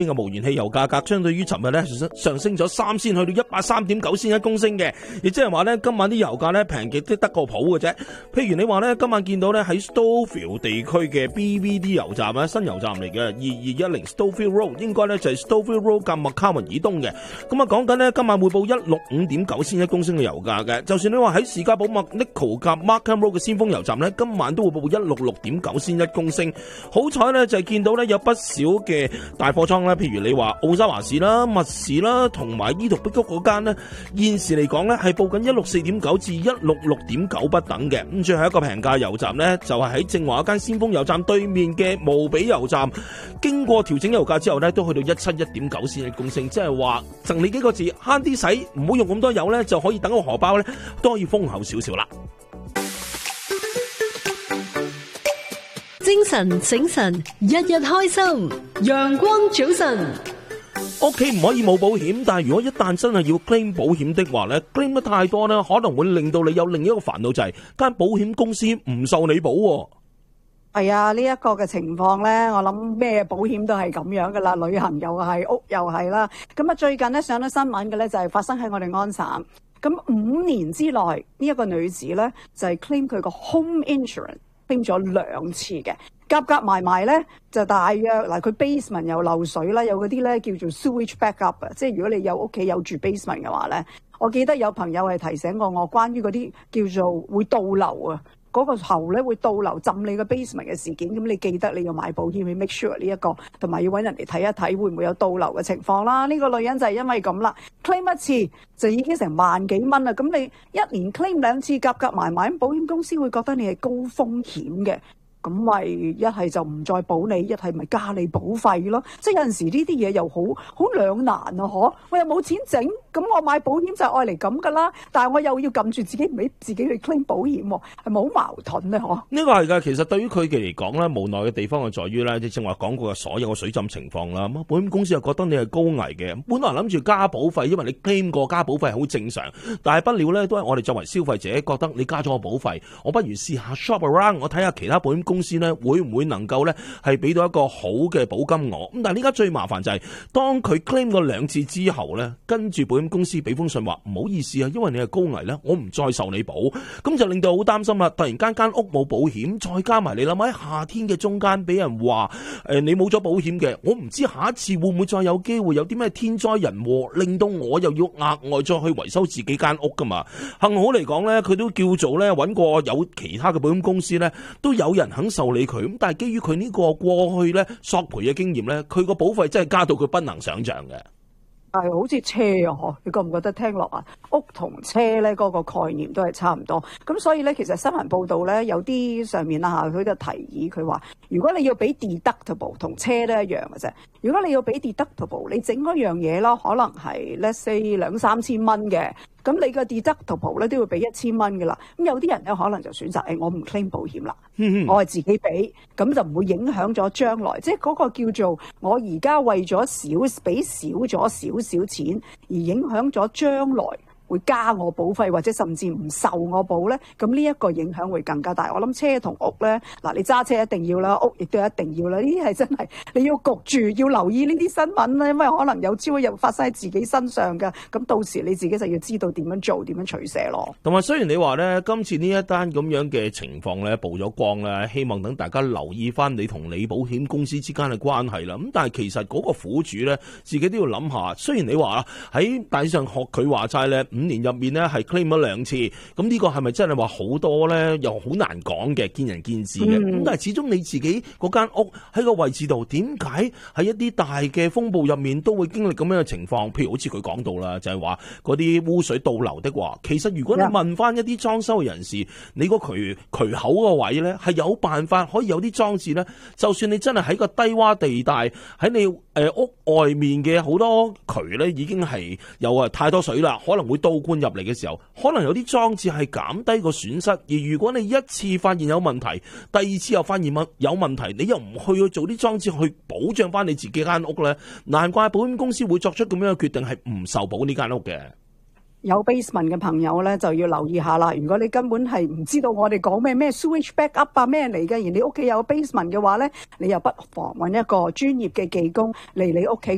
呢個無鉛汽油價格相對於尋日咧上升咗3仙去到103.9仙一公升嘅，亦即係話咧今晚啲油價咧平極都得個譜嘅啫。譬如你話咧今晚見到咧喺 Stouffville 地區嘅 BVD 油站咧，新油站嚟嘅2210 Stouffville Road， 應該咧就係 Stouffville Road 近麥卡文以東嘅。咁啊講緊咧今晚會報165.9仙一公升嘅油價嘅。就算你話喺士嘉堡麥 Nickel 及 Markham Road 嘅先鋒油站咧，今晚都會報166.9仙一公升。好彩咧就係見到咧有不少嘅大貨倉咧，譬如你話澳洲華士啦、密士啦，同埋伊圖碧谷嗰間咧，現時嚟講咧係報緊164.9至166.9不等嘅。咁最後一個平價油站咧，就係喺正華一間先鋒油站對面嘅無比油站，經過調整油價之後咧，都去到171.9仙一公升，即係話贈你幾個字，慳啲使，唔好用咁多油咧，就可以等個荷包咧都可以豐厚少少啦。 精神醒神，日日開心，陽光早晨。 屋企唔可以冇保險，但係如果一旦真係要 claim 保險的話咧 ，claim 得太多咧，可能會令到你有另一個煩惱，就係間保險公司唔受你保。 係啊，呢一個嘅情況咧，我諗咩保險都係咁樣噶啦，旅行又係，屋又係啦。咁啊，最近咧上咗新聞嘅咧就係發生喺我哋安省。咁5年之內呢一個女子咧就係 claim 佢個 home insurance。claim 咗2次嘅，夾埋咧就大約嗱，佢 basement 又漏水啦，有嗰啲咧叫做 sewage backup 啊，即係如果你有屋企有住 basement 嘅話咧，我記得有朋友係提醒過我關於嗰啲叫做會倒流啊，嗰個喉咧會倒流浸你個 basement 嘅事件，咁你記得你要買保險去 make sure 呢一個，同埋要揾人嚟睇一睇會唔會有倒流嘅情況啦。呢個女人就係因為咁啦 ，claim 一次就已經成萬幾蚊啦，咁你一年 claim 2次夾埋，保險公司會覺得你係高風險嘅。咁咪一係就唔再保你，一係咪加你保費咯？即係有陣時呢啲嘢又好兩難啊！我又冇錢整，咁我買保險就係愛嚟咁噶啦。但係我又要撳住自己唔俾自己去 claim 保險，係咪好矛盾咧？ 呢個係㗎，其實對於佢哋嚟講咧，無奈嘅地方就在於咧，即正話講過嘅所有嘅水浸情況啦。咁保險公司又覺得你係高危嘅，本來諗住加保費，因為你 claim 過加保費係好正常，但係不料咧都係我哋作為消費者覺得你加咗個保費，我不如試下 shop around， 我睇下其他保險公司咧會唔會能夠咧係俾到一個好嘅保金我。咁但係呢家最麻煩就係當佢 claim 過2次之後咧，跟住保險公司俾封信話唔好意思啊，因為你係高危咧，我唔再受你保，咁就令到好擔心啦。突然間間屋冇保險，再加埋你諗喺夏天嘅中間俾人話你冇咗保險嘅，我唔知下一次會唔會再有機會有啲咩天災人禍，令到我又要額外再去維修自己間屋噶嘛。幸好嚟講咧，佢都叫做咧揾過有其他嘅保險公司咧，都有人肯受理佢。咁但係基於佢呢個過去咧索賠嘅經驗咧，佢個保費真係加到佢不能想象嘅。 係好似車啊，你覺唔覺得聽落啊？屋同車咧嗰個概念都係差唔多。咁所以咧，其實新聞報道咧有啲上面啦嚇，佢就提議佢話，如果你要俾 deductible 同車都一樣嘅啫。如果你要俾 deductible，你整嗰樣嘢啦，可能係 let's say 2-3千蚊嘅。咁你個 deductible 咧都要俾1000蚊嘅啦。咁有啲人咧可能就選擇我唔 claim 保險啦，我係自己俾，咁就唔會影響咗將來。即係嗰個叫做我而家為咗俾少咗少錢，而影響咗將來會加我保費或者甚至唔受我保咧，咁呢一個影響會更加大。我諗車同屋咧，嗱你揸車一定要啦，屋亦都一定要啦。呢啲係真係你要焗住要留意呢啲新聞啦，因為可能有朝一日發生喺自己身上㗎。咁到時你自己就要知道點樣做，點樣取捨咯。 同埋雖然你話咧，今次呢一單咁樣嘅情況咧曝咗光啦，希望等大家留意翻你同你保險公司之間嘅關係啦。咁但係其實嗰個苦主咧，自己都要諗下。雖然你話喺大上學佢話齋咧，5年入面咧係 claim 咗2次，咁呢個係咪真係話好多咧？又好難講嘅，見仁見智嘅。咁但係始終你自己嗰間屋喺個位置度，點解喺一啲大嘅風暴入面都會經歷咁樣嘅情況？譬如好似佢講到啦，就係話嗰啲污水倒流的話，其實如果你問翻一啲裝修嘅人士，你個渠口個位咧係有辦法可以有啲裝置咧，就算你真係喺個低洼地帶，喺你屋外面嘅好多渠咧已經係有太多水啦，可能會倒灌入嚟嘅時候，可能有啲裝置係減低個損失。而如果你一次發現有問題，第2次又發現有問題，你又唔去做啲裝置去保障翻你自己間屋咧，難怪保險公司會作出咁樣嘅決定，係唔受保呢間屋嘅。 有 basement 嘅朋友咧就要留意下啦。如果你根本係唔知道我哋講咩 sewage backup 啊咩嚟嘅，而你屋企有 basement 嘅話咧，你又不妨揾一個專業嘅技工嚟你屋企